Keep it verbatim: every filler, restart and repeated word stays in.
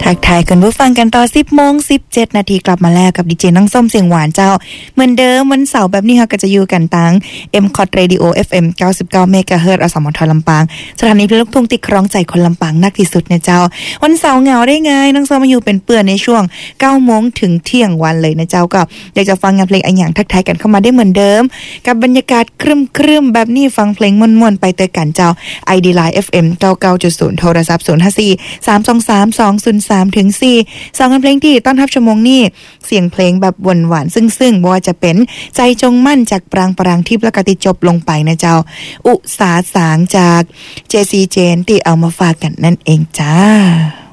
ทักทายกันผู้ฟังกันต่อ สิบโมงสิบเจ็ด นาทีกลับมาแล้วกับดีเจน้องส้มเสียงหวานเจ้าเหมือนเดิมวันเสาร์แบบนี้ค่ะก็จะอยู่กันตั้ง เอ็ม คอท Radio เอฟ เอ็ม เก้าสิบเก้า เมกะเฮิรตซ์ อสมทลำปางสถานีเพลงลูกทุ่งติดครองใจคนลำปางนักที่สุดนะเจ้าวันเสาร์เหงาได้ไงน้องส้มมาอยู่เป็นเปื่อนในช่วง เก้าโมงถึงเที่ยงวันเลยนะเจ้าก็อยากจะฟังงานเพลงอันอย่างทักทายกันเข้ามาได้เหมือนเดิมกับบรรยากาศครึมๆแบบนี้ฟังเพลงม่วนๆไปเตยกันเจ้า ไอ ดี Line เอฟ เอ็ม เก้าสิบเก้าจุดศูนย์ โทรศัพท์ศูนย์ ห้า สี่ สาม สอง สาม สอง ศูนย์ สาม ถึง สี่สองงานเพลงที่ต้อนรับชั่วโมงนี้เสียงเพลงแบบหวานหวานซึ้งๆบ่ว่าจะเป็นใจจงมั่นจากปรางปรางทิพย์และกติจบลงไปนะเจ้าอุสาสางจากเจซีเจนที่เอามาฝากกันนั่นเองจ้า